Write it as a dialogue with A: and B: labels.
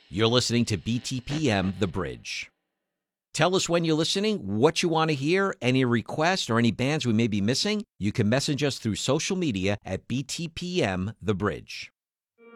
A: You're listening to BTPM The Bridge. Tell us when you're listening, what you want to hear, any requests, or any bands we may be missing. You can message us through social media at BTPM The Bridge.